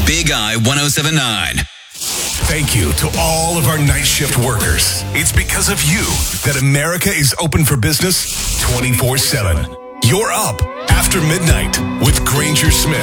Big Eye 107.9. Thank you to all of our night shift workers. It's because of you that America is open for business 24/7. You're up after midnight with Granger Smith.